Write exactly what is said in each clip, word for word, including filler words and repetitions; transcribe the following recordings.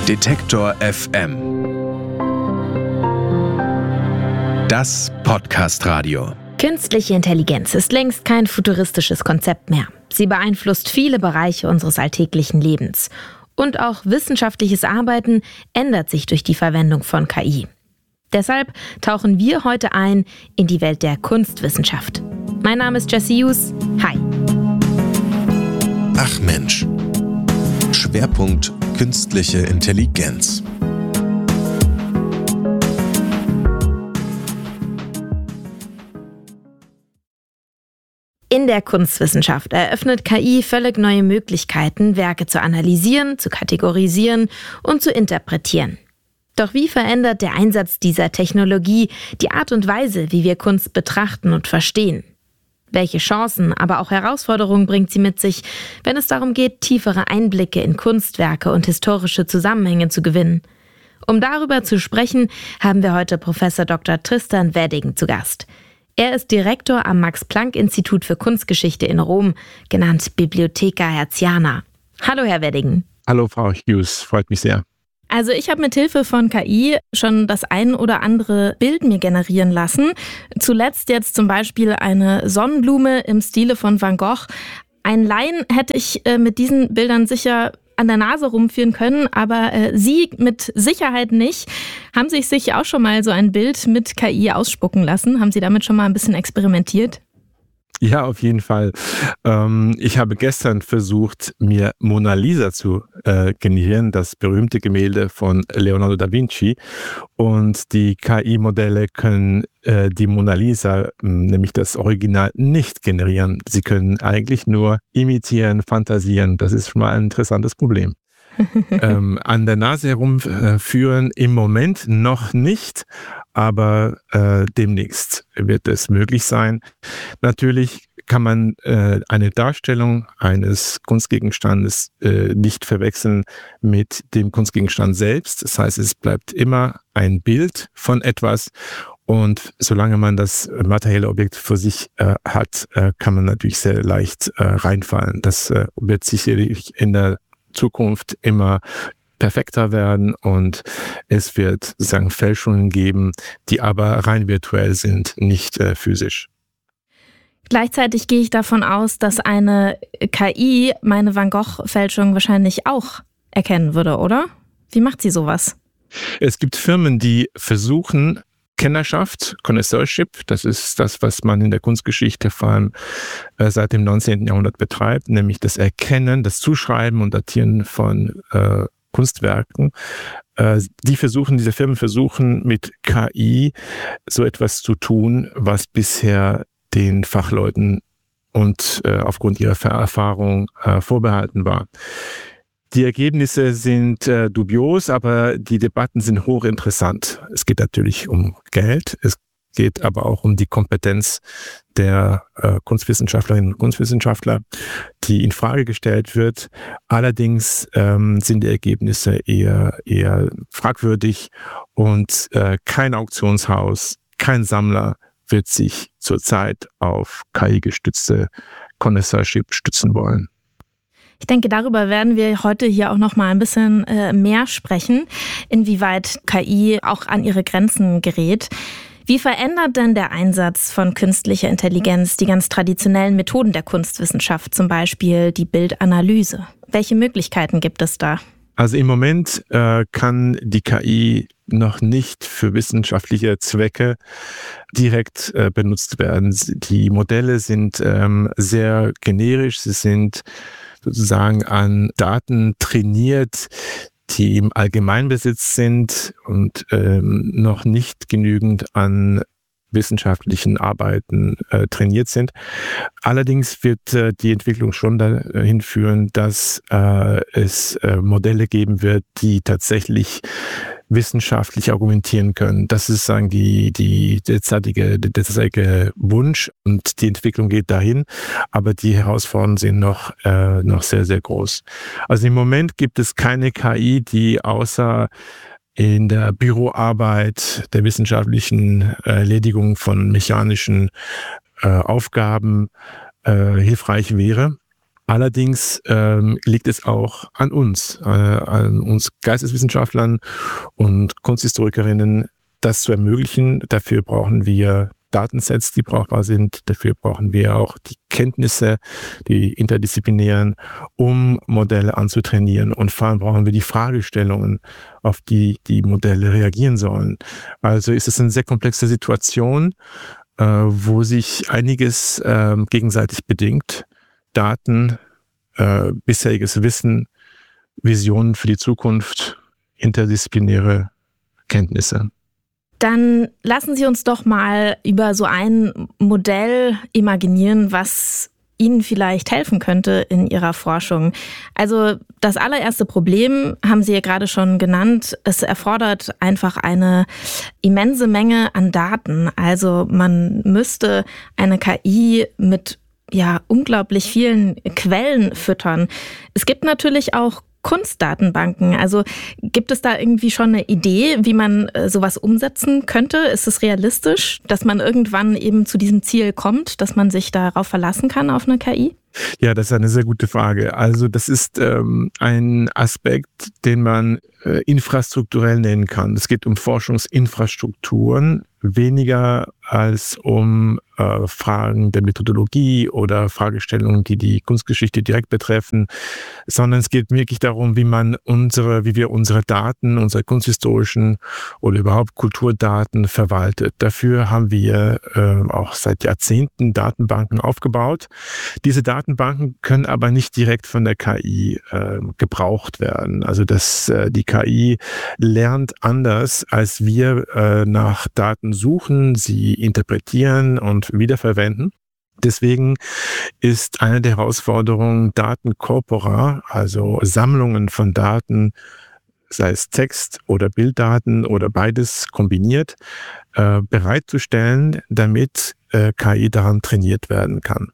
Detektor F M. Das Podcast-Radio. Künstliche Intelligenz ist längst kein futuristisches Konzept mehr. Sie beeinflusst viele Bereiche unseres alltäglichen Lebens. Und auch wissenschaftliches Arbeiten ändert sich durch die Verwendung von K I. Deshalb tauchen wir heute ein in die Welt der Kunstwissenschaft. Mein Name ist Jessie Hughes. Hi. Ach Mensch. Schwerpunkt Künstliche Intelligenz. In der Kunstwissenschaft eröffnet K I völlig neue Möglichkeiten, Werke zu analysieren, zu kategorisieren und zu interpretieren. Doch wie verändert der Einsatz dieser Technologie die Art und Weise, wie wir Kunst betrachten und verstehen? Welche Chancen, aber auch Herausforderungen bringt sie mit sich, wenn es darum geht, tiefere Einblicke in Kunstwerke und historische Zusammenhänge zu gewinnen? Um darüber zu sprechen, haben wir heute Professor Doktor Tristan Wedding zu Gast. Er ist Direktor am Max-Planck-Institut für Kunstgeschichte in Rom, genannt Bibliotheca Hertziana. Hallo, Herr Wedding. Hallo, Frau Hughes, freut mich sehr. Also ich habe mit Hilfe von K I schon das ein oder andere Bild mir generieren lassen. Zuletzt jetzt zum Beispiel eine Sonnenblume im Stile von Van Gogh. Ein Laien hätte ich äh, mit diesen Bildern sicher an der Nase rumführen können, aber äh, Sie mit Sicherheit nicht. Haben Sie sich auch schon mal so ein Bild mit K I ausspucken lassen? Haben Sie damit schon mal ein bisschen experimentiert? Ja, auf jeden Fall. Ähm, ich habe gestern versucht, mir Mona Lisa zu äh, generieren, das berühmte Gemälde von Leonardo da Vinci. Und die K I-Modelle können äh, die Mona Lisa, nämlich das Original, nicht generieren. Sie können eigentlich nur imitieren, fantasieren. Das ist schon mal ein interessantes Problem. ähm, an der Nase herumführen äh, im Moment noch nicht, aber äh, demnächst wird es möglich sein. Natürlich kann man äh, eine Darstellung eines Kunstgegenstandes äh, nicht verwechseln mit dem Kunstgegenstand selbst. Das heißt, es bleibt immer ein Bild von etwas. Und solange man das materielle Objekt für sich äh, hat, äh, kann man natürlich sehr leicht äh, reinfallen. Das äh, wird sicherlich in der Zukunft immer perfekter werden und es wird sozusagen Fälschungen geben, die aber rein virtuell sind, nicht äh, physisch. Gleichzeitig gehe ich davon aus, dass eine K I meine Van Gogh-Fälschung wahrscheinlich auch erkennen würde, oder? Wie macht sie sowas? Es gibt Firmen, die versuchen, Kennerschaft, Connoisseurship, das ist das, was man in der Kunstgeschichte vor allem äh, seit dem neunzehnten Jahrhundert betreibt, nämlich das Erkennen, das Zuschreiben und Datieren von äh, Kunstwerken. Äh, die versuchen, diese Firmen versuchen mit K I so etwas zu tun, was bisher den Fachleuten und äh, aufgrund ihrer Erfahrung äh, vorbehalten war. Die Ergebnisse sind äh, dubios, aber die Debatten sind hochinteressant. Es geht natürlich um Geld, es geht aber auch um die Kompetenz der äh, Kunstwissenschaftlerinnen und Kunstwissenschaftler, die in Frage gestellt wird. Allerdings ähm, sind die Ergebnisse eher, eher fragwürdig und äh, kein Auktionshaus, kein Sammler wird sich zurzeit auf K I-gestützte Connoisseurship stützen wollen. Ich denke, darüber werden wir heute hier auch noch mal ein bisschen äh, mehr sprechen, inwieweit K I auch an ihre Grenzen gerät. Wie verändert denn der Einsatz von künstlicher Intelligenz die ganz traditionellen Methoden der Kunstwissenschaft, zum Beispiel die Bildanalyse? Welche Möglichkeiten gibt es da? Also im Moment äh, kann die K I noch nicht für wissenschaftliche Zwecke direkt äh, benutzt werden. Die Modelle sind ähm, sehr generisch, sie sind sozusagen an Daten trainiert, die im Allgemeinbesitz sind und ähm, noch nicht genügend an wissenschaftlichen Arbeiten äh, trainiert sind. Allerdings wird äh, die Entwicklung schon dahin führen, dass äh, es äh, Modelle geben wird, die tatsächlich wissenschaftlich argumentieren können. Das ist sagen die die derzeitige, der derzeitige Wunsch und die Entwicklung geht dahin, aber die Herausforderungen sind noch äh, noch sehr sehr groß. Also im Moment gibt es keine K I, die außer in der Büroarbeit, der wissenschaftlichen Erledigung von mechanischen äh, Aufgaben äh, hilfreich wäre. Allerdings ähm, liegt es auch an uns, äh, an uns Geisteswissenschaftlern und Kunsthistorikerinnen, das zu ermöglichen. Dafür brauchen wir Datensets, die brauchbar sind. Dafür brauchen wir auch die Kenntnisse, die interdisziplinären, um Modelle anzutrainieren. Und vor allem brauchen wir die Fragestellungen, auf die die Modelle reagieren sollen. Also ist es eine sehr komplexe Situation, äh, wo sich einiges äh, gegenseitig bedingt. Daten, äh, bisheriges Wissen, Visionen für die Zukunft, interdisziplinäre Kenntnisse. Dann lassen Sie uns doch mal über so ein Modell imaginieren, was Ihnen vielleicht helfen könnte in Ihrer Forschung. Also das allererste Problem haben Sie ja gerade schon genannt. Es erfordert einfach eine immense Menge an Daten. Also man müsste eine K I mit ja unglaublich vielen Quellen füttern. Es gibt natürlich auch Kunstdatenbanken. Also gibt es da irgendwie schon eine Idee, wie man äh, sowas umsetzen könnte? Ist es realistisch, dass man irgendwann eben zu diesem Ziel kommt, dass man sich darauf verlassen kann, auf eine K I? Ja, das ist eine sehr gute Frage. Also das ist ähm, ein Aspekt, den man äh, infrastrukturell nennen kann. Es geht um Forschungsinfrastrukturen, weniger als um äh, Fragen der Methodologie oder Fragestellungen, die die Kunstgeschichte direkt betreffen, sondern es geht wirklich darum, wie man unsere, wie wir unsere Daten, unsere kunsthistorischen oder überhaupt Kulturdaten verwaltet. Dafür haben wir äh, auch seit Jahrzehnten Datenbanken aufgebaut. Diese Datenbanken können aber nicht direkt von der K I äh, gebraucht werden. Also dass äh, die K I lernt anders, als wir äh, nach Daten suchen, sie interpretieren und wiederverwenden. Deswegen ist eine der Herausforderungen, Datenkorpora, also Sammlungen von Daten, sei es Text- oder Bilddaten oder beides kombiniert, äh, bereitzustellen, damit äh, K I daran trainiert werden kann.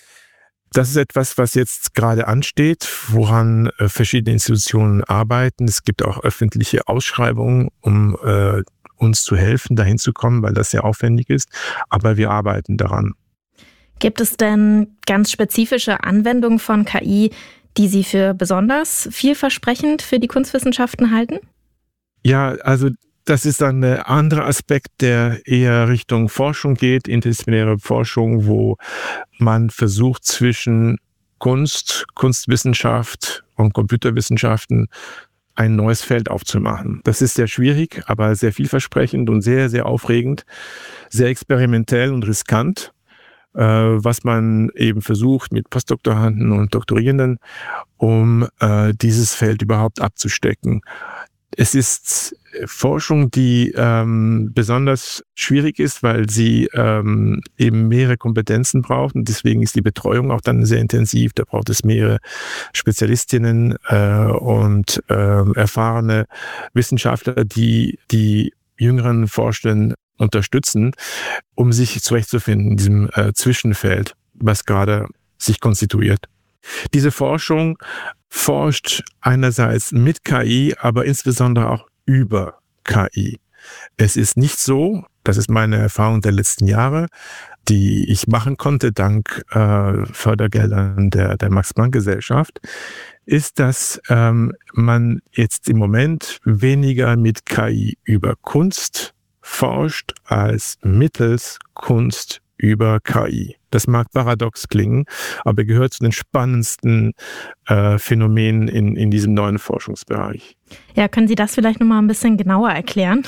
Das ist etwas, was jetzt gerade ansteht, woran äh, verschiedene Institutionen arbeiten. Es gibt auch öffentliche Ausschreibungen, um äh, uns zu helfen, dahin zu kommen, weil das sehr aufwendig ist. Aber wir arbeiten daran. Gibt es denn ganz spezifische Anwendungen von K I, die Sie für besonders vielversprechend für die Kunstwissenschaften halten? Ja, also das ist dann ein anderer Aspekt, der eher Richtung Forschung geht, interdisziplinäre Forschung, wo man versucht, zwischen Kunst, Kunstwissenschaft und Computerwissenschaften ein neues Feld aufzumachen. Das ist sehr schwierig, aber sehr vielversprechend und sehr, sehr aufregend, sehr experimentell und riskant, äh, was man eben versucht mit Postdoktoranden und Doktorierenden, um äh, dieses Feld überhaupt abzustecken. Es ist Forschung, die ähm, besonders schwierig ist, weil sie ähm, eben mehrere Kompetenzen braucht und deswegen ist die Betreuung auch dann sehr intensiv. Da braucht es mehrere Spezialistinnen äh, und äh, erfahrene Wissenschaftler, die die jüngeren Forschenden unterstützen, um sich zurechtzufinden in diesem äh, Zwischenfeld, was gerade sich konstituiert. Diese Forschung forscht einerseits mit K I, aber insbesondere auch über K I. Es ist nicht so, das ist meine Erfahrung der letzten Jahre, die ich machen konnte dank äh, Fördergeldern der, der Max-Planck-Gesellschaft, ist, dass ähm, man jetzt im Moment weniger mit K I über Kunst forscht als mittels Kunst über K I. Das mag paradox klingen, aber gehört zu den spannendsten äh, Phänomenen in, in diesem neuen Forschungsbereich. Ja, können Sie das vielleicht nochmal ein bisschen genauer erklären?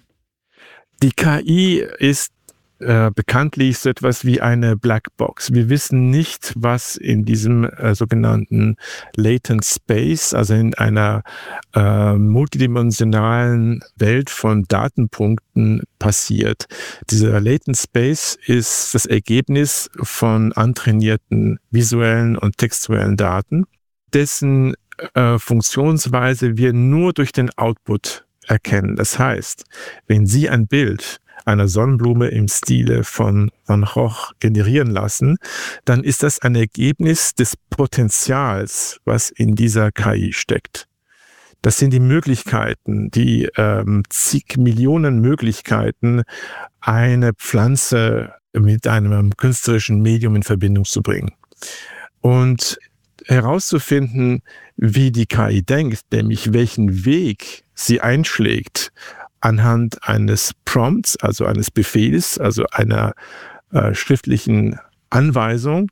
Die K I ist äh, bekanntlich so etwas wie eine Blackbox. Wir wissen nicht, was in diesem äh, sogenannten Latent Space, also in einer äh, multidimensionalen Welt von Datenpunkten passiert. Dieser Latent Space ist das Ergebnis von antrainierten visuellen und textuellen Daten, dessen äh, Funktionsweise wir nur durch den Output erkennen. Das heißt, wenn Sie ein Bild einer Sonnenblume im Stile von Van Gogh generieren lassen, dann ist das ein Ergebnis des Potenzials, was in dieser K I steckt. Das sind die Möglichkeiten, die ähm, zig Millionen Möglichkeiten, eine Pflanze mit einem künstlerischen Medium in Verbindung zu bringen. Und herauszufinden, wie die K I denkt, nämlich welchen Weg sie einschlägt anhand eines Prompts, also eines Befehls, also einer äh, schriftlichen Anweisung,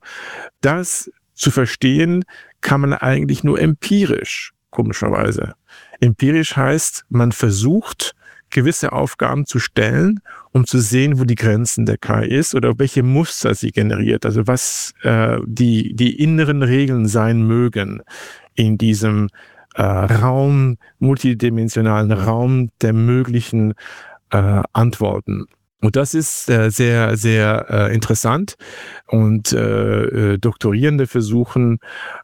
das zu verstehen, kann man eigentlich nur empirisch, komischerweise. Empirisch heißt, man versucht, gewisse Aufgaben zu stellen, um zu sehen, wo die Grenzen der K I ist oder welche Muster sie generiert, also was äh, die, die inneren Regeln sein mögen in diesem äh, Raum, multidimensionalen Raum der möglichen äh, Antworten. Und das ist äh, sehr, sehr äh, interessant und äh, Doktorierende versuchen,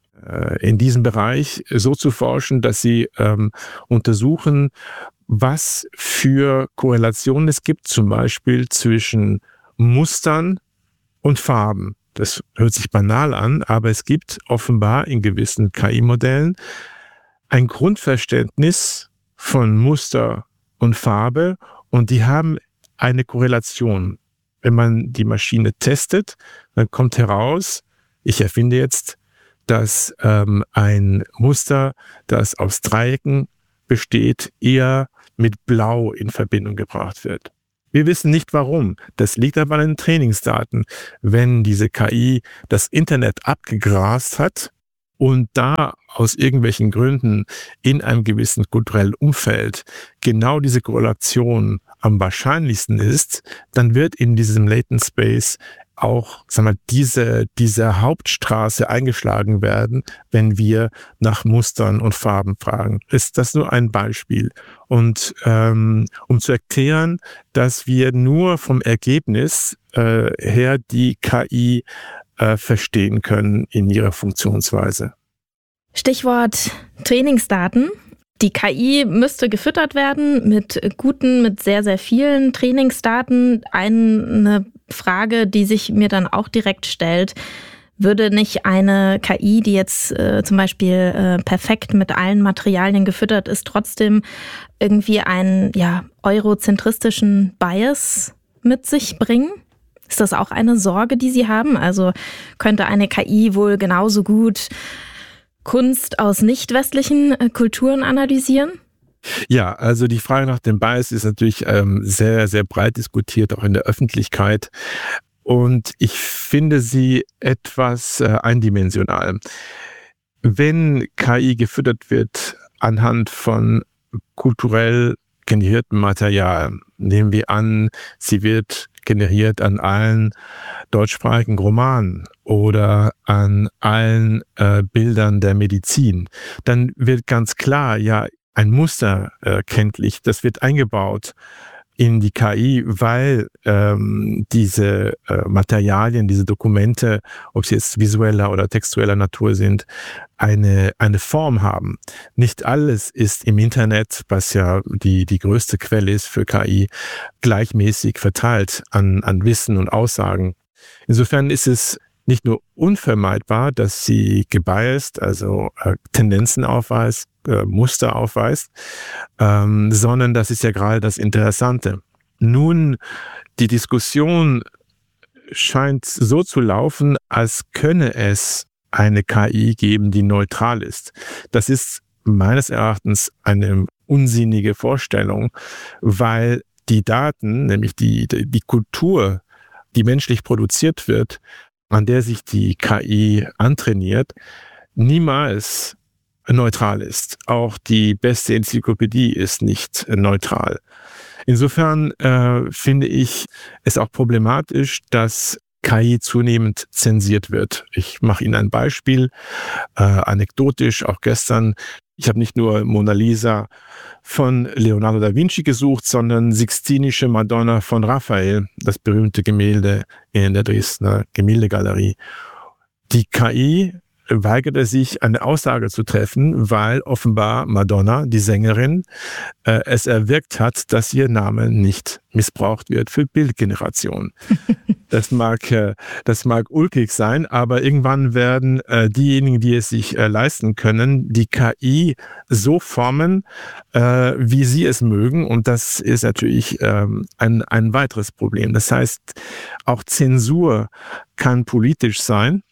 äh, in diesem Bereich so zu forschen, dass sie ähm, untersuchen, was für Korrelationen es gibt, zum Beispiel zwischen Mustern und Farben. Das hört sich banal an, aber es gibt offenbar in gewissen K I-Modellen ein Grundverständnis von Muster und Farbe und die haben eine Korrelation. Wenn man die Maschine testet, dann kommt heraus, ich erfinde jetzt, dass ähm, ein Muster, das aus Dreiecken besteht, eher mit Blau in Verbindung gebracht wird. Wir wissen nicht warum. Das liegt aber an den Trainingsdaten. Wenn diese K I das Internet abgegrast hat und da aus irgendwelchen Gründen in einem gewissen kulturellen Umfeld genau diese Korrelation am wahrscheinlichsten ist, dann wird in diesem Latent Space auch, sagen wir, diese, diese Hauptstraße eingeschlagen werden, wenn wir nach Mustern und Farben fragen. Ist das nur ein Beispiel? Und ähm, um zu erklären, dass wir nur vom Ergebnis äh, her die K I äh, verstehen können in ihrer Funktionsweise. Stichwort Trainingsdaten. Die K I müsste gefüttert werden mit guten, mit sehr, sehr vielen Trainingsdaten. Eine Frage, die sich mir dann auch direkt stellt, würde nicht eine K I, die jetzt äh, zum Beispiel äh, perfekt mit allen Materialien gefüttert ist, trotzdem irgendwie einen ja, eurozentristischen Bias mit sich bringen? Ist das auch eine Sorge, die Sie haben? Also könnte eine K I wohl genauso gut Kunst aus nicht-westlichen äh, Kulturen analysieren? Ja, also die Frage nach dem Bias ist natürlich ähm, sehr, sehr breit diskutiert, auch in der Öffentlichkeit. Und ich finde sie etwas äh, eindimensional. Wenn K I gefüttert wird anhand von kulturell generiertem Material, nehmen wir an, sie wird generiert an allen deutschsprachigen Romanen oder an allen äh, Bildern der Medizin, dann wird ganz klar, ja, ein Muster äh, kenntlich, das wird eingebaut in die K I, weil ähm, diese äh, Materialien, diese Dokumente, ob sie jetzt visueller oder textueller Natur sind, eine eine Form haben. Nicht alles ist im Internet, was ja die die größte Quelle ist für K I, gleichmäßig verteilt an an Wissen und Aussagen. Insofern ist es nicht nur unvermeidbar, dass sie gebiased, also äh, Tendenzen aufweist, äh, Muster aufweist, ähm, sondern das ist ja gerade das Interessante. Nun, die Diskussion scheint so zu laufen, als könne es eine K I geben, die neutral ist. Das ist meines Erachtens eine unsinnige Vorstellung, weil die Daten, nämlich die, die Kultur, die menschlich produziert wird, an der sich die K I antrainiert, niemals neutral ist. Auch die beste Enzyklopädie ist nicht neutral. Insofern äh, finde ich es auch problematisch, dass K I zunehmend zensiert wird. Ich mache Ihnen ein Beispiel, äh, anekdotisch, auch gestern. Ich habe nicht nur Mona Lisa von Leonardo da Vinci gesucht, sondern Sixtinische Madonna von Raphael, das berühmte Gemälde in der Dresdner Gemäldegalerie. Die K I weigerte sich, eine Aussage zu treffen, weil offenbar Madonna, die Sängerin, äh, es erwirkt hat, dass ihr Name nicht missbraucht wird für Bildgeneration. Das mag, äh, das mag ulkig sein, aber irgendwann werden äh, diejenigen, die es sich äh, leisten können, die K I so formen, äh, wie sie es mögen. Und das ist natürlich ähm, ein, ein weiteres Problem. Das heißt, auch Zensur kann politisch sein.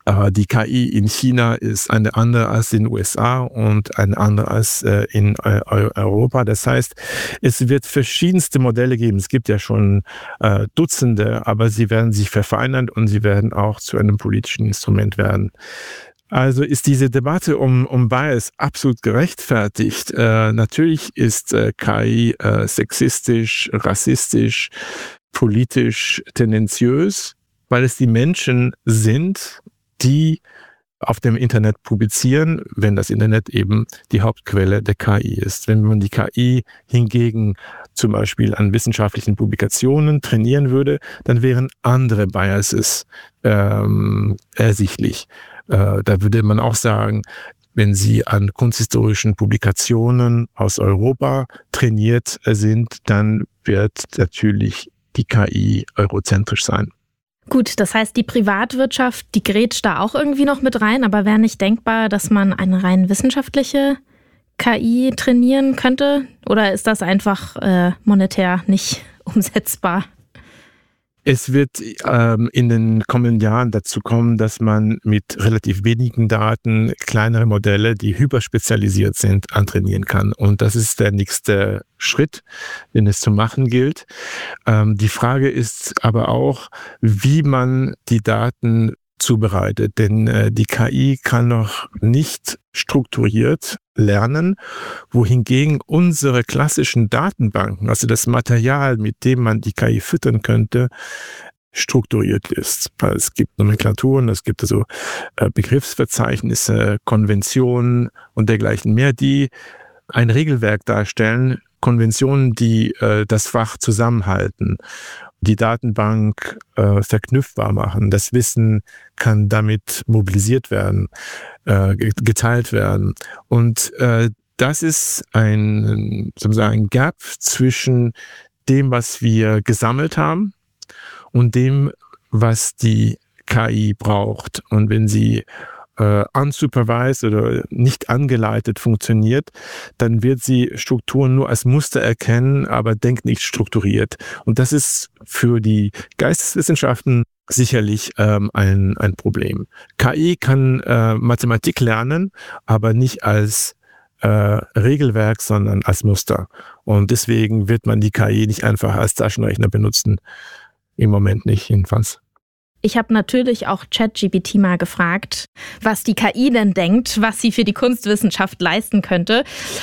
äh, die K I in China ist eine andere als in den U S A und eine andere als äh, in äh, Europa. Das heißt, es wird verschiedenste Modelle geben. Es gibt ja schon äh, Dutzende, aber sie werden sich verfeinern und sie werden auch zu einem politischen Instrument werden. Also ist diese Debatte um, um Bias absolut gerechtfertigt. Äh, natürlich ist äh, K I äh, sexistisch, rassistisch, politisch tendenziös, weil es die Menschen sind, die auf dem Internet publizieren, wenn das Internet eben die Hauptquelle der K I ist. Wenn man die K I hingegen zum Beispiel an wissenschaftlichen Publikationen trainieren würde, dann wären andere Biases ähm, ersichtlich. Äh, da würde man auch sagen, wenn Sie an kunsthistorischen Publikationen aus Europa trainiert sind, dann wird natürlich die K I eurozentrisch sein. Gut, das heißt, die Privatwirtschaft, die grätscht da auch irgendwie noch mit rein, aber wäre nicht denkbar, dass man eine rein wissenschaftliche K I trainieren könnte? Oder ist das einfach äh, monetär nicht umsetzbar? Es wird ähm, in den kommenden Jahren dazu kommen, dass man mit relativ wenigen Daten kleinere Modelle, die hyperspezialisiert sind, antrainieren kann. Und das ist der nächste Schritt, den es zu machen gilt. Ähm, die Frage ist aber auch, wie man die Daten zubereitet. Denn äh, die K I kann noch nicht strukturiert lernen, wohingegen unsere klassischen Datenbanken, also das Material, mit dem man die K I füttern könnte, strukturiert ist. Es gibt Nomenklaturen, es gibt also äh, Begriffsverzeichnisse, Konventionen und dergleichen mehr, die ein Regelwerk darstellen, Konventionen, die äh, das Fach zusammenhalten, die Datenbank äh, verknüpfbar machen. Das Wissen kann damit mobilisiert werden, äh, geteilt werden. Und äh, das ist ein, sozusagen ein Gap zwischen dem, was wir gesammelt haben und dem, was die K I braucht. Und wenn sie Uh, unsupervised oder nicht angeleitet funktioniert, dann wird sie Strukturen nur als Muster erkennen, aber denkt nicht strukturiert. Und das ist für die Geisteswissenschaften sicherlich ähm, ein, ein Problem. K I kann äh, Mathematik lernen, aber nicht als äh, Regelwerk, sondern als Muster. Und deswegen wird man die K I nicht einfach als Taschenrechner benutzen. Im Moment nicht, jedenfalls. Ich habe natürlich auch ChatGPT mal gefragt, was die K I denn denkt, was sie für die Kunstwissenschaft leisten könnte.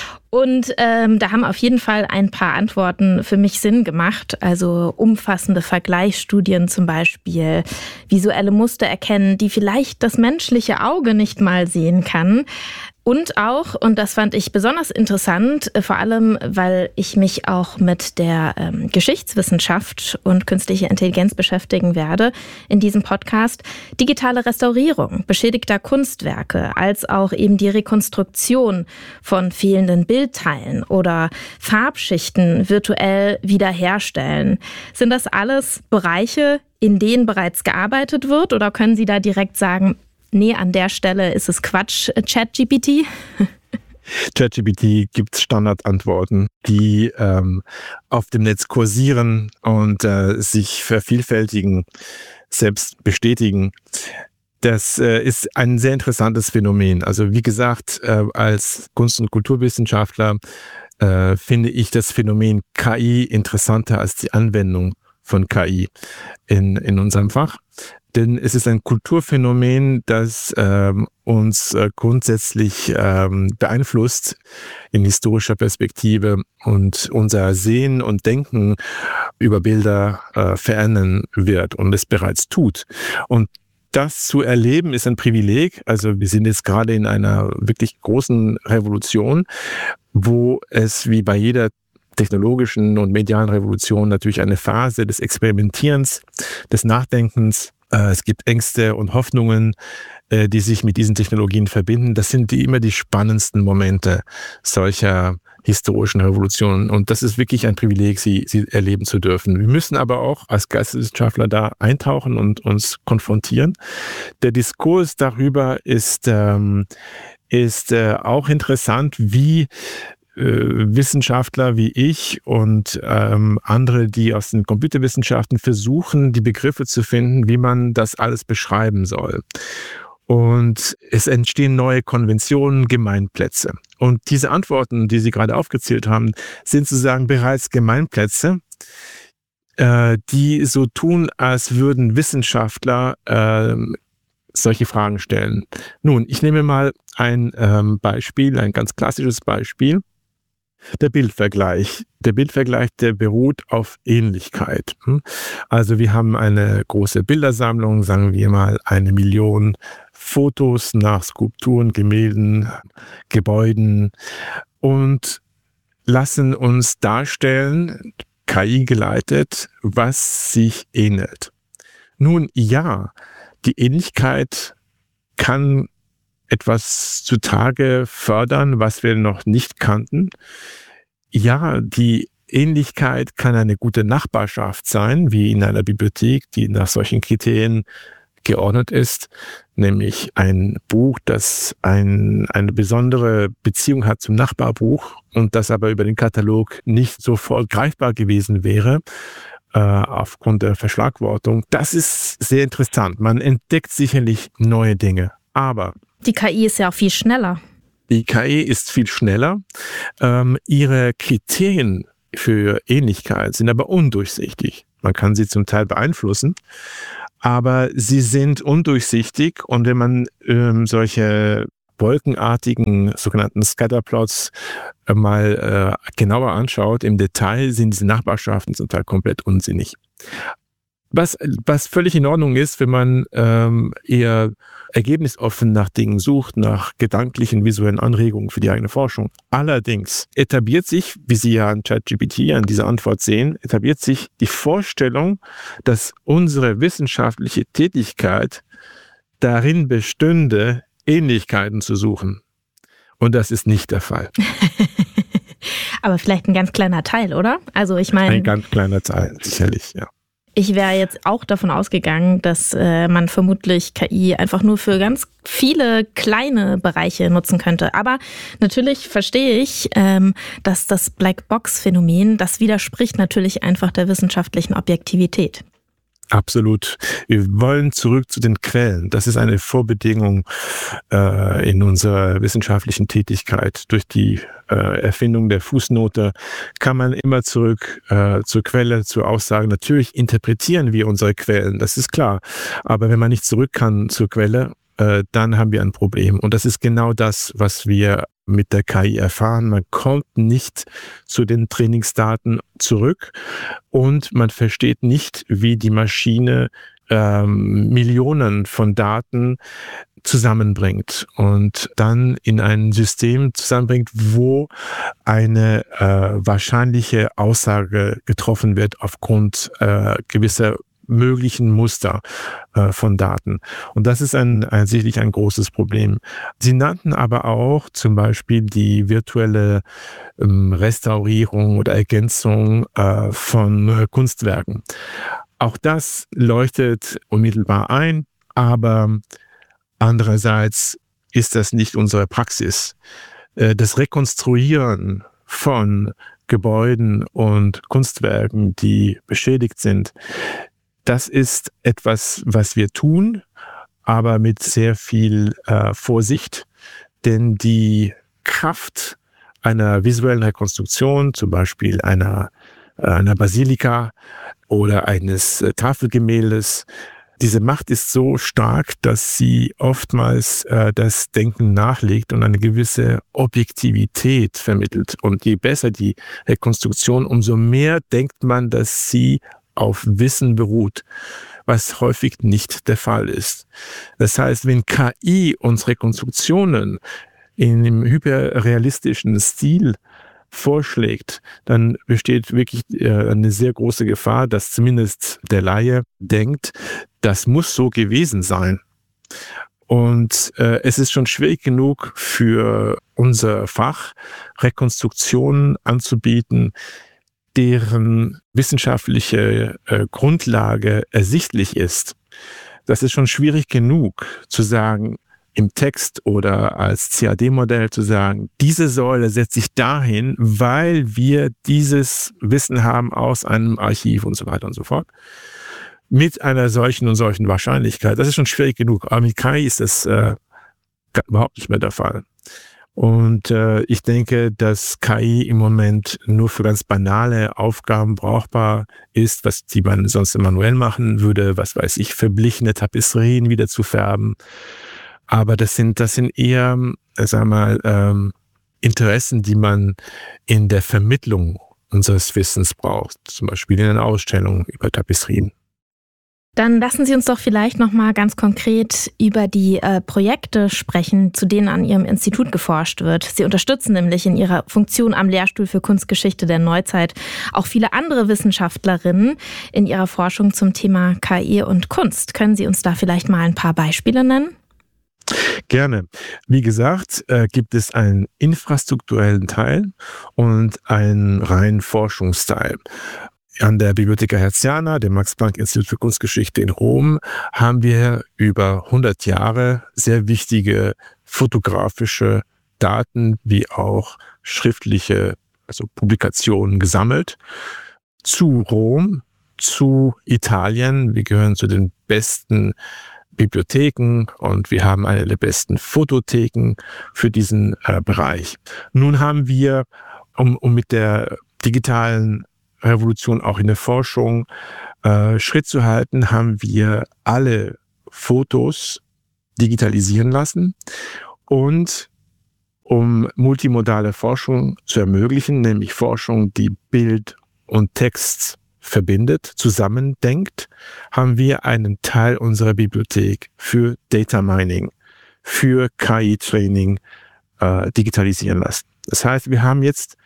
Und ähm, da haben auf jeden Fall ein paar Antworten für mich Sinn gemacht. Also umfassende Vergleichsstudien zum Beispiel, visuelle Muster erkennen, die vielleicht das menschliche Auge nicht mal sehen kann. Und auch, und das fand ich besonders interessant, vor allem, weil ich mich auch mit der ähm, Geschichtswissenschaft und künstlicher Intelligenz beschäftigen werde in diesem Podcast, digitale Restaurierung beschädigter Kunstwerke, als auch eben die Rekonstruktion von fehlenden Bildteilen oder Farbschichten virtuell wiederherstellen. Sind das alles Bereiche, in denen bereits gearbeitet wird, oder können Sie da direkt sagen, nee, an der Stelle ist es Quatsch, ChatGPT? ChatGPT gibt Standardantworten, die ähm, auf dem Netz kursieren und äh, sich vervielfältigen, selbst bestätigen. Das äh, ist ein sehr interessantes Phänomen. Also wie gesagt, äh, als Kunst- und Kulturwissenschaftler äh, finde ich das Phänomen K I interessanter als die Anwendung von K I in, in unserem Fach. Denn es ist ein Kulturphänomen, das ähm, uns äh, grundsätzlich ähm, beeinflusst in historischer Perspektive und unser Sehen und Denken über Bilder äh, verändern wird und es bereits tut. Und das zu erleben ist ein Privileg. Also wir sind jetzt gerade in einer wirklich großen Revolution, wo es wie bei jeder technologischen und medialen Revolution natürlich eine Phase des Experimentierens, des Nachdenkens. Es gibt Ängste und Hoffnungen, die sich mit diesen Technologien verbinden. Das sind die, immer die spannendsten Momente solcher historischen Revolutionen. Und das ist wirklich ein Privileg, sie, sie erleben zu dürfen. Wir müssen aber auch als Geisteswissenschaftler da eintauchen und uns konfrontieren. Der Diskurs darüber ist, ähm, ist äh, auch interessant, wie Wissenschaftler wie ich und ähm, andere, die aus den Computerwissenschaften versuchen, die Begriffe zu finden, wie man das alles beschreiben soll. Und es entstehen neue Konventionen, Gemeinplätze. Und diese Antworten, die Sie gerade aufgezählt haben, sind sozusagen bereits Gemeinplätze, äh, die so tun, als würden Wissenschaftler äh, solche Fragen stellen. Nun, ich nehme mal ein ähm, Beispiel, ein ganz klassisches Beispiel. Der Bildvergleich. Der Bildvergleich, der beruht auf Ähnlichkeit. Also wir haben eine große Bildersammlung, sagen wir mal eine Million Fotos nach Skulpturen, Gemälden, Gebäuden und lassen uns darstellen, K I geleitet, was sich ähnelt. Nun ja, die Ähnlichkeit kann etwas zutage fördern, was wir noch nicht kannten. Ja, die Ähnlichkeit kann eine gute Nachbarschaft sein, wie in einer Bibliothek, die nach solchen Kriterien geordnet ist, nämlich ein Buch, das ein, eine besondere Beziehung hat zum Nachbarbuch und das aber über den Katalog nicht sofort greifbar gewesen wäre, äh, aufgrund der Verschlagwortung. Das ist sehr interessant. Man entdeckt sicherlich neue Dinge, aber die K I ist ja auch viel schneller. Die K I ist viel schneller. Ähm, ihre Kriterien für Ähnlichkeit sind aber undurchsichtig. Man kann sie zum Teil beeinflussen, aber sie sind undurchsichtig. Und wenn man ähm, solche wolkenartigen sogenannten Scatterplots äh, mal äh, genauer anschaut, im Detail sind diese Nachbarschaften zum Teil komplett unsinnig. Was, was völlig in Ordnung ist, wenn man ähm, eher ergebnisoffen nach Dingen sucht, nach gedanklichen, visuellen Anregungen für die eigene Forschung. Allerdings etabliert sich, wie Sie ja an ChatGPT an dieser Antwort sehen, etabliert sich die Vorstellung, dass unsere wissenschaftliche Tätigkeit darin bestünde, Ähnlichkeiten zu suchen. Und das ist nicht der Fall. Aber vielleicht ein ganz kleiner Teil, oder? Also ich meine, ein ganz kleiner Teil, sicherlich, ja. Ich wäre jetzt auch davon ausgegangen, dass äh, man vermutlich K I einfach nur für ganz viele kleine Bereiche nutzen könnte. Aber natürlich verstehe ich, ähm, dass das Blackbox-Phänomen, das widerspricht natürlich einfach der wissenschaftlichen Objektivität. Absolut. Wir wollen zurück zu den Quellen. Das ist eine Vorbedingung äh, in unserer wissenschaftlichen Tätigkeit. Durch die äh, Erfindung der Fußnote kann man immer zurück äh, zur Quelle, zur Aussage. Natürlich interpretieren wir unsere Quellen, das ist klar. Aber wenn man nicht zurück kann zur Quelle, äh, dann haben wir ein Problem. Und das ist genau das, was wir mit der K I erfahren. Man kommt nicht zu den Trainingsdaten zurück und man versteht nicht, wie die Maschine ähm, Millionen von Daten zusammenbringt und dann in ein System zusammenbringt, wo eine äh, wahrscheinliche Aussage getroffen wird aufgrund äh, gewisser möglichen Muster äh, von Daten. Und das ist ein, ein sicherlich ein großes Problem. Sie nannten aber auch zum Beispiel die virtuelle ähm, Restaurierung oder Ergänzung äh, von äh, Kunstwerken. Auch das leuchtet unmittelbar ein, aber andererseits ist das nicht unsere Praxis. Äh, das Rekonstruieren von Gebäuden und Kunstwerken, die beschädigt sind, das ist etwas, was wir tun, aber mit sehr viel äh, Vorsicht, denn die Kraft einer visuellen Rekonstruktion, zum Beispiel einer, äh, einer Basilika oder eines äh, Tafelgemäldes, diese Macht ist so stark, dass sie oftmals äh, das Denken nachlegt und eine gewisse Objektivität vermittelt. Und je besser die Rekonstruktion, umso mehr denkt man, dass sie auf Wissen beruht, was häufig nicht der Fall ist. Das heißt, wenn K I uns Rekonstruktionen in einem hyperrealistischen Stil vorschlägt, dann besteht wirklich äh, eine sehr große Gefahr, dass zumindest der Laie denkt, das muss so gewesen sein. Und äh, es ist schon schwierig genug für unser Fach, Rekonstruktionen anzubieten, deren wissenschaftliche äh, Grundlage ersichtlich ist. Das ist schon schwierig genug zu sagen, im Text oder als C A D-Modell zu sagen, diese Säule setzt sich dahin, weil wir dieses Wissen haben aus einem Archiv und so weiter und so fort. mit einer solchen und solchen Wahrscheinlichkeit. Das ist schon schwierig genug. Aber mit K I ist das äh, überhaupt nicht mehr der Fall. Und äh, ich denke, dass K I im Moment nur für ganz banale Aufgaben brauchbar ist, was die man sonst manuell machen würde, was weiß ich, verblichene Tapisserien wieder zu färben. Aber das sind, das sind eher, sag mal, ähm, Interessen, die man in der Vermittlung unseres Wissens braucht, zum Beispiel in einer Ausstellung über Tapisserien. Dann lassen Sie uns doch vielleicht noch mal ganz konkret über die äh, Projekte sprechen, zu denen an Ihrem Institut geforscht wird. Sie unterstützen nämlich in Ihrer Funktion am Lehrstuhl für Kunstgeschichte der Neuzeit auch viele andere Wissenschaftlerinnen in ihrer Forschung zum Thema K I und Kunst. Können Sie uns da vielleicht mal ein paar Beispiele nennen? Gerne. Wie gesagt, äh, gibt es einen infrastrukturellen Teil und einen reinen Forschungsteil. An der Bibliotheca Hertziana, dem Max-Planck-Institut für Kunstgeschichte in Rom, haben wir über hundert Jahre sehr wichtige fotografische Daten wie auch schriftliche, also Publikationen gesammelt. Zu Rom, zu Italien. Wir gehören zu den besten Bibliotheken und wir haben eine der besten Fototheken für diesen äh, Bereich. Nun haben wir, um, um mit der digitalen Revolution auch in der Forschung äh, Schritt zu halten, haben wir alle Fotos digitalisieren lassen. Und um multimodale Forschung zu ermöglichen, nämlich Forschung, die Bild und Text verbindet, zusammendenkt, haben wir einen Teil unserer Bibliothek für Data Mining, für K I-Training äh, digitalisieren lassen. Das heißt, wir haben jetzt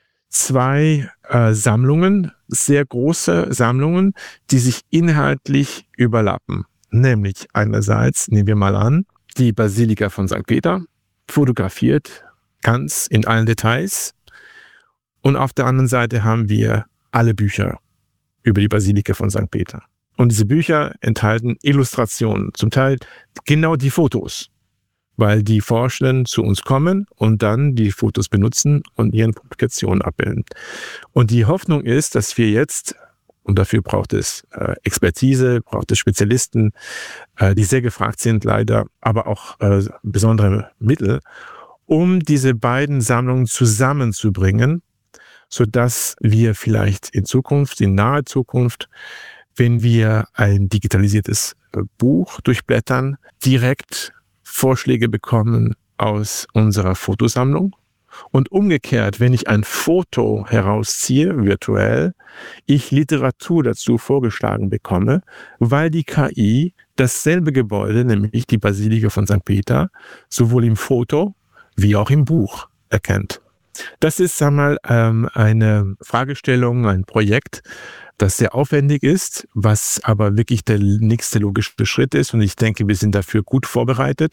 zwei äh, Sammlungen, sehr große Sammlungen, die sich inhaltlich überlappen. Nämlich einerseits, nehmen wir mal an, die Basilika von Sankt Peter, fotografiert, ganz in allen Details. Und auf der anderen Seite haben wir alle Bücher über die Basilika von Sankt Peter. Und diese Bücher enthalten Illustrationen, zum Teil genau die Fotos, weil die Forschenden zu uns kommen und dann die Fotos benutzen und ihren Publikationen abbilden. Und die Hoffnung ist, dass wir jetzt, und dafür braucht es äh, Expertise, braucht es Spezialisten, äh, die sehr gefragt sind leider, aber auch äh, besondere Mittel, um diese beiden Sammlungen zusammenzubringen, sodass wir vielleicht in Zukunft, in naher Zukunft, wenn wir ein digitalisiertes äh, Buch durchblättern, direkt Vorschläge bekommen aus unserer Fotosammlung. Und umgekehrt, wenn ich ein Foto herausziehe, virtuell, ich Literatur dazu vorgeschlagen bekomme, weil die K I dasselbe Gebäude, nämlich die Basilika von Sankt Peter, sowohl im Foto wie auch im Buch erkennt. Das ist, sag mal, eine Fragestellung, ein Projekt, das sehr aufwendig ist, was aber wirklich der nächste logische Schritt ist. Und ich denke, wir sind dafür gut vorbereitet,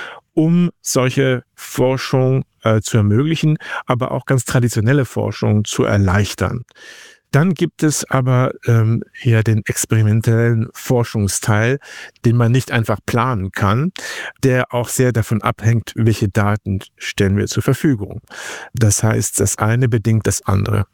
um solche Forschung äh, zu ermöglichen, aber auch ganz traditionelle Forschung zu erleichtern. Dann gibt es aber ähm, eher den experimentellen Forschungsteil, den man nicht einfach planen kann, der auch sehr davon abhängt, welche Daten stellen wir zur Verfügung. Das heißt, das eine bedingt das andere.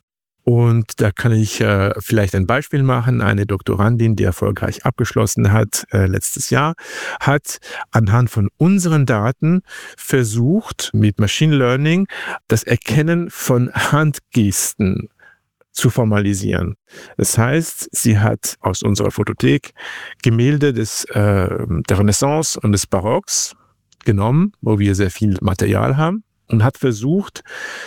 Und da kann ich äh, vielleicht ein Beispiel machen. Eine Doktorandin, die erfolgreich abgeschlossen hat äh, letztes Jahr, hat anhand von unseren Daten versucht, mit Machine Learning das Erkennen von Handgesten zu formalisieren. Das heißt, sie hat aus unserer Fotothek Gemälde des, äh, der Renaissance und des Barocks genommen, wo wir sehr viel Material haben, und hat versucht,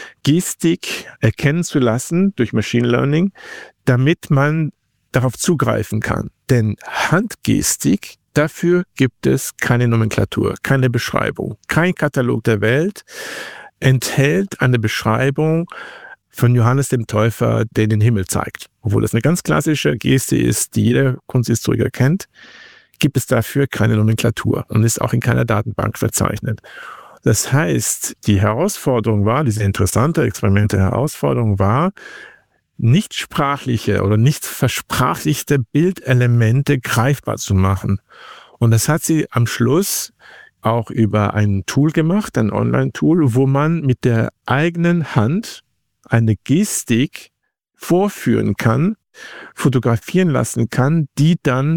Gestik erkennen zu lassen durch Machine Learning, damit man darauf zugreifen kann. Denn Handgestik, dafür gibt es keine Nomenklatur, keine Beschreibung. Kein Katalog der Welt enthält eine Beschreibung von Johannes dem Täufer, der den Himmel zeigt. Obwohl das eine ganz klassische Geste ist, die jeder Kunsthistoriker kennt, gibt es dafür keine Nomenklatur und ist auch in keiner Datenbank verzeichnet. Das heißt, die Herausforderung war, diese interessante experimentelle Herausforderung war, nicht sprachliche oder nicht versprachlichte Bildelemente greifbar zu machen. Und das hat sie am Schluss auch über ein Tool gemacht, ein Online-Tool, wo man mit der eigenen Hand eine Gestik vorführen kann, fotografieren lassen kann, die dann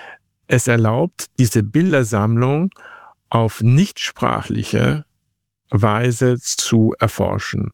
es erlaubt, diese Bildersammlung auf nichtsprachliche Weise zu erforschen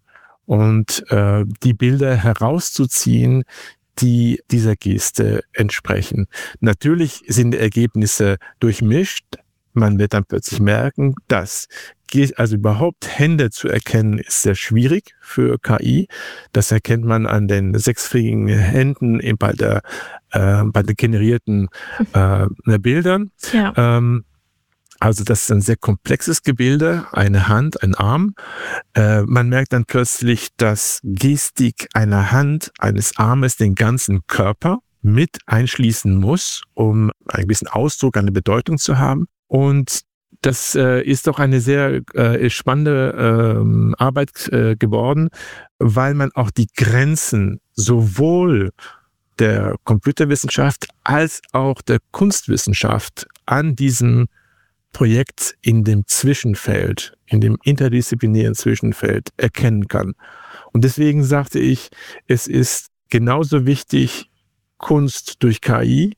und äh, die Bilder herauszuziehen, die dieser Geste entsprechen. Natürlich sind die Ergebnisse durchmischt. Man wird dann plötzlich merken, dass also überhaupt Hände zu erkennen, ist sehr schwierig für K I. Das erkennt man an den sechsfingerigen Händen bei der äh, bei den generierten äh, Bildern. Ja. Ähm, also das ist ein sehr komplexes Gebilde, eine Hand, ein Arm. Äh, man merkt dann plötzlich, dass Gestik einer Hand, eines Armes den ganzen Körper mit einschließen muss, um einen gewissen Ausdruck, eine Bedeutung zu haben. Und das äh, ist doch eine sehr äh, spannende äh, Arbeit äh, geworden, weil man auch die Grenzen sowohl der Computerwissenschaft als auch der Kunstwissenschaft an diesem Projekt in dem Zwischenfeld, in dem interdisziplinären Zwischenfeld erkennen kann. Und deswegen sagte ich, es ist genauso wichtig, Kunst durch K I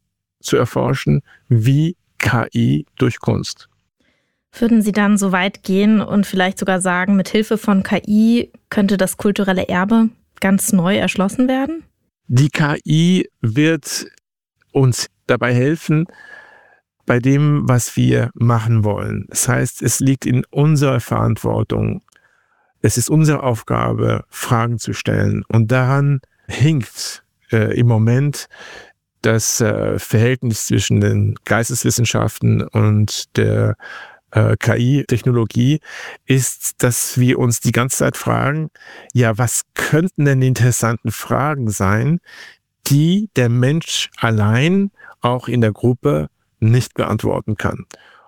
zu erforschen, wie K I durch Kunst. Würden Sie dann so weit gehen und vielleicht sogar sagen, mit Hilfe von K I könnte das kulturelle Erbe ganz neu erschlossen werden? Die K I wird uns dabei helfen, bei dem, was wir machen wollen. Das heißt, es liegt in unserer Verantwortung. Es ist unsere Aufgabe, Fragen zu stellen. Und daran hinkt äh, im Moment das äh, Verhältnis zwischen den Geisteswissenschaften und der äh, K I-Technologie ist, dass wir uns die ganze Zeit fragen, ja, was könnten denn die interessanten Fragen sein, die der Mensch allein auch in der Gruppe nicht beantworten kann.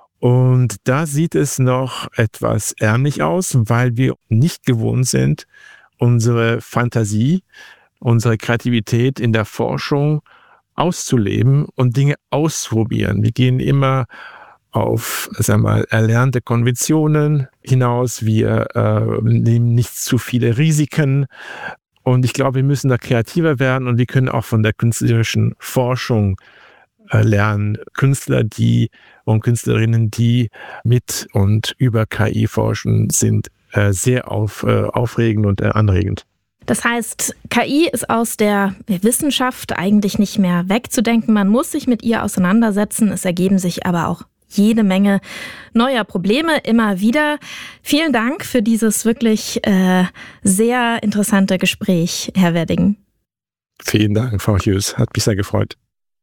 Und da sieht es noch etwas ärmlich aus, weil wir nicht gewohnt sind, unsere Fantasie, unsere Kreativität in der Forschung auszuleben und Dinge auszuprobieren. Wir gehen immer auf, sagen wir mal, erlernte Konventionen hinaus. Wir äh, nehmen nicht zu viele Risiken. Und ich glaube, wir müssen da kreativer werden und wir können auch von der künstlerischen Forschung äh, lernen. Künstler, die und Künstlerinnen, die mit und über K I forschen, sind äh, sehr auf, äh, aufregend und äh, anregend. Das heißt, K I ist aus der Wissenschaft eigentlich nicht mehr wegzudenken. Man muss sich mit ihr auseinandersetzen. Es ergeben sich aber auch jede Menge neuer Probleme immer wieder. Vielen Dank für dieses wirklich äh, sehr interessante Gespräch, Herr Wedding. Vielen Dank, Frau Hughes. Hat mich sehr gefreut.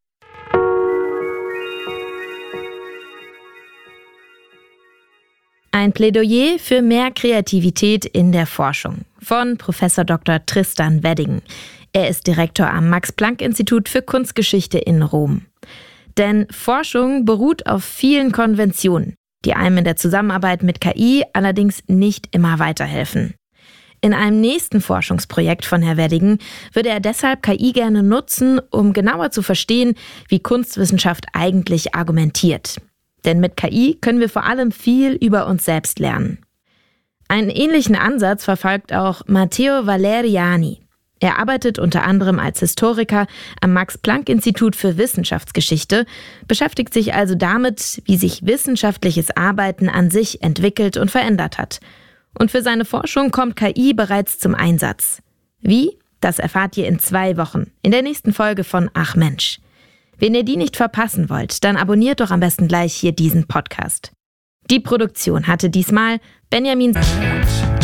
Ein Plädoyer für mehr Kreativität in der Forschung von Professor Doktor Tristan Wedding. Er ist Direktor am Max-Planck-Institut für Kunstgeschichte in Rom. Denn Forschung beruht auf vielen Konventionen, die einem in der Zusammenarbeit mit K I allerdings nicht immer weiterhelfen. In einem nächsten Forschungsprojekt von Herrn Wedding würde er deshalb K I gerne nutzen, um genauer zu verstehen, wie Kunstwissenschaft eigentlich argumentiert. Denn mit K I können wir vor allem viel über uns selbst lernen. Einen ähnlichen Ansatz verfolgt auch Matteo Valeriani. Er arbeitet unter anderem als Historiker am Max-Planck-Institut für Wissenschaftsgeschichte, beschäftigt sich also damit, wie sich wissenschaftliches Arbeiten an sich entwickelt und verändert hat. Und für seine Forschung kommt K I bereits zum Einsatz. Wie? Das erfahrt ihr in zwei Wochen, in der nächsten Folge von Ach Mensch. Wenn ihr die nicht verpassen wollt, dann abonniert doch am besten gleich hier diesen Podcast. Die Produktion hatte diesmal Benjamin